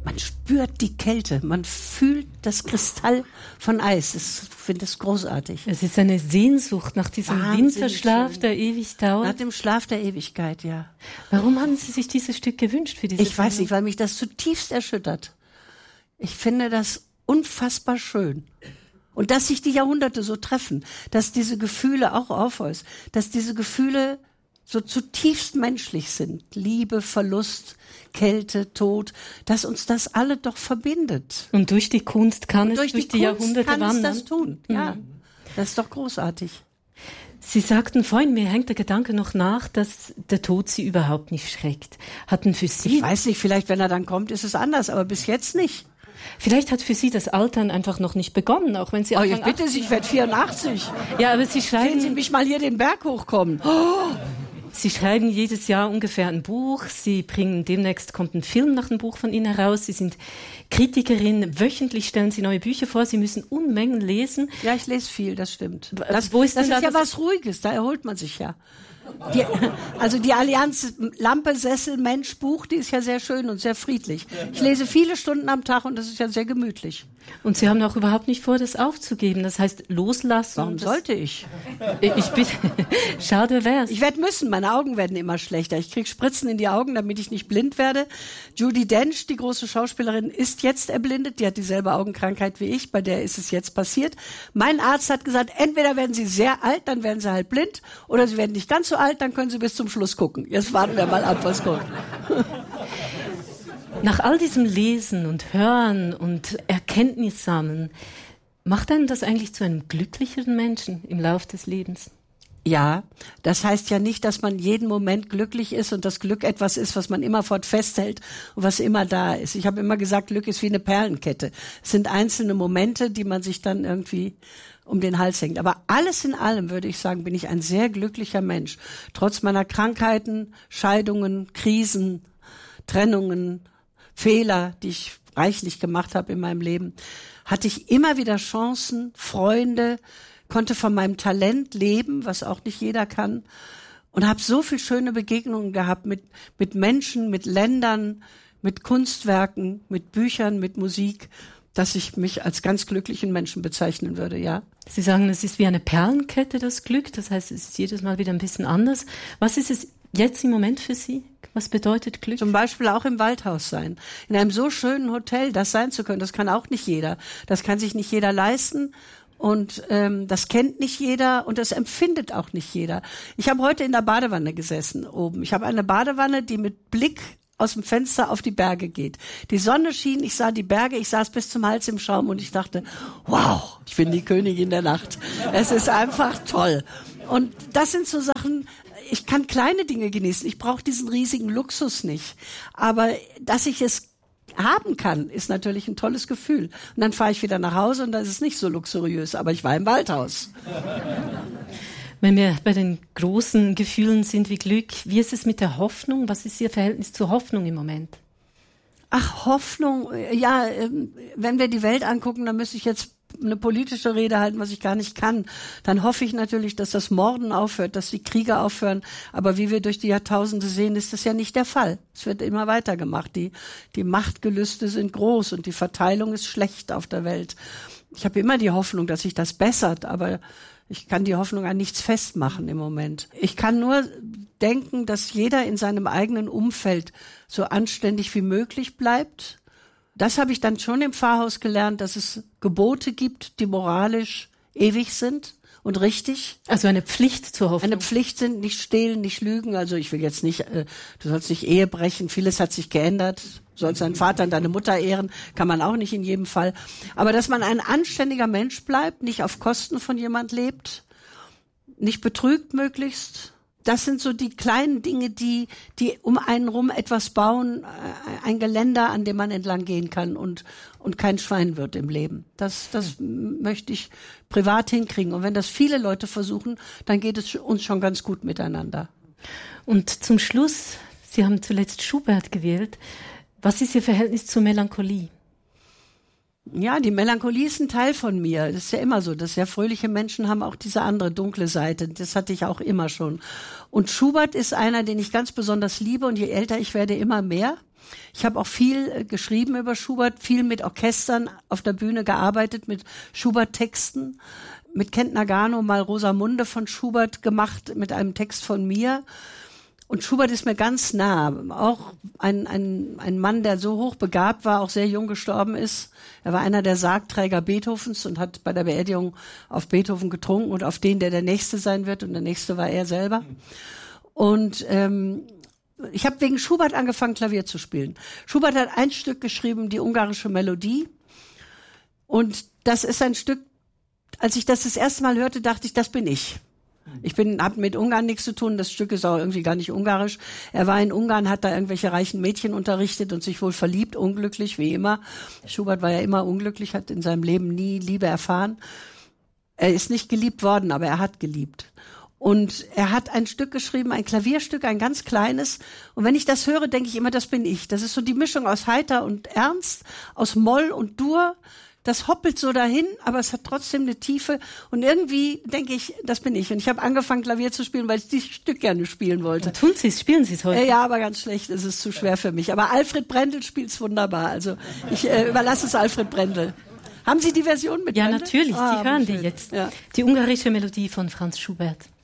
Man spürt die Kälte, man fühlt das Kristall von Eis. Ich finde es großartig. Es ist eine Sehnsucht nach diesem Winterschlaf, der ewig dauert. Nach dem Schlaf der Ewigkeit, ja. Warum haben Sie sich dieses Stück gewünscht für diese Ich weiß nicht, weil mich das zutiefst erschüttert. Ich finde das unfassbar schön. Und dass sich die Jahrhunderte so treffen, dass diese Gefühle, auch Orpheus, dass diese Gefühle so zutiefst menschlich sind. Liebe, Verlust, Kälte, Tod, dass uns das alle doch verbindet. Und durch die Kunst kann es durch die Jahrhunderte wandern. Kann es das tun, ja. Das ist doch großartig. Sie sagten vorhin, mir hängt der Gedanke noch nach, dass der Tod Sie überhaupt nicht schreckt. Hatten für Sie... Ich weiß nicht, vielleicht wenn er dann kommt, ist es anders, aber bis jetzt nicht. Vielleicht hat für Sie das Altern einfach noch nicht begonnen, auch wenn Sie... Oh, ich bitte Sie, ich werde 84. Ja, aber Sie schreiben... Sehen Sie mich mal hier den Berg hochkommen. Oh. Sie schreiben jedes Jahr ungefähr ein Buch. Sie bringen, demnächst kommt ein Film nach einem Buch von Ihnen heraus. Sie sind Kritikerin. Wöchentlich stellen Sie neue Bücher vor. Sie müssen Unmengen lesen. Ja, ich lese viel, das stimmt. Das ist ja was Ruhiges, da erholt man sich ja. Die Allianz Lampe, Sessel, Mensch, Buch, die ist ja sehr schön und sehr friedlich. Ich lese viele Stunden am Tag und das ist ja sehr gemütlich. Und Sie haben auch überhaupt nicht vor, das aufzugeben. Das heißt, loslassen. Warum sollte ich? Ich bitte. Schade wär's. Ich werde müssen. Meine Augen werden immer schlechter. Ich krieg Spritzen in die Augen, damit ich nicht blind werde. Judi Dench, die große Schauspielerin, ist jetzt erblindet. Die hat dieselbe Augenkrankheit wie ich. Bei der ist es jetzt passiert. Mein Arzt hat gesagt, entweder werden Sie sehr alt, dann werden Sie halt blind, oder Sie werden nicht ganz so alt, dann können Sie bis zum Schluss gucken. Jetzt warten wir mal ab, was kommt. Nach all diesem Lesen und Hören und Erkenntnis sammeln, macht einen das eigentlich zu einem glücklicheren Menschen im Lauf des Lebens? Ja, das heißt ja nicht, dass man jeden Moment glücklich ist und das Glück etwas ist, was man immerfort festhält und was immer da ist. Ich habe immer gesagt, Glück ist wie eine Perlenkette. Es sind einzelne Momente, die man sich dann irgendwie um den Hals hängt. Aber alles in allem, würde ich sagen, bin ich ein sehr glücklicher Mensch. Trotz meiner Krankheiten, Scheidungen, Krisen, Trennungen, Fehler, die ich reichlich gemacht habe in meinem Leben, hatte ich immer wieder Chancen, Freunde, konnte von meinem Talent leben, was auch nicht jeder kann, und habe so viel schöne Begegnungen gehabt mit Menschen, mit Ländern, mit Kunstwerken, mit Büchern, mit Musik, dass ich mich als ganz glücklichen Menschen bezeichnen würde, ja. Sie sagen, es ist wie eine Perlenkette, das Glück, das heißt, es ist jedes Mal wieder ein bisschen anders. Was ist es jetzt im Moment für Sie? Was bedeutet Glück? Zum Beispiel auch im Waldhaus sein. In einem so schönen Hotel, das sein zu können, das kann auch nicht jeder. Das kann sich nicht jeder leisten. Und das kennt nicht jeder und das empfindet auch nicht jeder. Ich habe heute in der Badewanne gesessen oben. Ich habe eine Badewanne, die mit Blick aus dem Fenster auf die Berge geht. Die Sonne schien, ich sah die Berge, ich saß bis zum Hals im Schaum und ich dachte, wow, ich bin die Königin der Nacht. Es ist einfach toll. Und das sind so Sachen, ich kann kleine Dinge genießen. Ich brauche diesen riesigen Luxus nicht. Aber dass ich es haben kann, ist natürlich ein tolles Gefühl. Und dann fahre ich wieder nach Hause und dann ist es nicht so luxuriös, aber ich war im Waldhaus. Wenn wir bei den großen Gefühlen sind wie Glück, wie ist es mit der Hoffnung? Was ist Ihr Verhältnis zur Hoffnung im Moment? Ach, Hoffnung, ja, wenn wir die Welt angucken, dann müsste ich jetzt eine politische Rede halten, was ich gar nicht kann. Dann hoffe ich natürlich, dass das Morden aufhört, dass die Kriege aufhören. Aber wie wir durch die Jahrtausende sehen, ist das ja nicht der Fall. Es wird immer weitergemacht. Die Machtgelüste sind groß und die Verteilung ist schlecht auf der Welt. Ich habe immer die Hoffnung, dass sich das bessert, aber ich kann die Hoffnung an nichts festmachen im Moment. Ich kann nur denken, dass jeder in seinem eigenen Umfeld so anständig wie möglich bleibt. Das habe ich dann schon im Pfarrhaus gelernt, dass es Gebote gibt, die moralisch ewig sind und richtig. Also eine Pflicht zur Hoffnung. Eine Pflicht sind, nicht stehlen, nicht lügen. Also ich will jetzt nicht, du sollst nicht Ehe brechen. Vieles hat sich geändert. Du sollst deinen Vater und deine Mutter ehren. Kann man auch nicht in jedem Fall. Aber dass man ein anständiger Mensch bleibt, nicht auf Kosten von jemand lebt, nicht betrügt möglichst. Das sind so die kleinen Dinge, die um einen rum etwas bauen, ein Geländer, an dem man entlang gehen kann und kein Schwein wird im Leben. Das möchte ich privat hinkriegen. Und wenn das viele Leute versuchen, dann geht es uns schon ganz gut miteinander. Und zum Schluss, Sie haben zuletzt Schubert gewählt. Was ist Ihr Verhältnis zur Melancholie? Ja, die Melancholie ist ein Teil von mir. Das ist ja immer so, dass sehr fröhliche Menschen haben auch diese andere dunkle Seite. Das hatte ich auch immer schon. Und Schubert ist einer, den ich ganz besonders liebe und je älter ich werde, immer mehr. Ich habe auch viel geschrieben über Schubert, viel mit Orchestern auf der Bühne gearbeitet, mit Schubert-Texten, mit Kent Nagano mal Rosamunde von Schubert gemacht, mit einem Text von mir. Und Schubert ist mir ganz nah. Auch ein Mann, der so hochbegabt war, auch sehr jung gestorben ist. Er war einer der Sargträger Beethovens und hat bei der Beerdigung auf Beethoven getrunken und auf den, der Nächste sein wird. Und der Nächste war er selber. Und ich habe wegen Schubert angefangen, Klavier zu spielen. Schubert hat ein Stück geschrieben, die ungarische Melodie. Und das ist ein Stück, als ich das erste Mal hörte, dachte ich, das bin ich. Habe mit Ungarn nichts zu tun, das Stück ist auch irgendwie gar nicht ungarisch. Er war in Ungarn, hat da irgendwelche reichen Mädchen unterrichtet und sich wohl verliebt, unglücklich, wie immer. Schubert war ja immer unglücklich, hat in seinem Leben nie Liebe erfahren. Er ist nicht geliebt worden, aber er hat geliebt. Und er hat ein Stück geschrieben, ein Klavierstück, ein ganz kleines. Und wenn ich das höre, denke ich immer, das bin ich. Das ist so die Mischung aus heiter und ernst, aus Moll und Dur. Das hoppelt so dahin, aber es hat trotzdem eine Tiefe. Und irgendwie denke ich, das bin ich. Und ich habe angefangen, Klavier zu spielen, weil ich dieses Stück gerne spielen wollte. Und tun Sie es, spielen Sie es heute? Ja, aber ganz schlecht. Es ist zu schwer für mich. Aber Alfred Brendel spielt es wunderbar. Also ich überlasse es Alfred Brendel. Haben Sie die Version mit Brendel? Ja, natürlich. Die hören die jetzt. Ja. Die ungarische Melodie von Franz Schubert.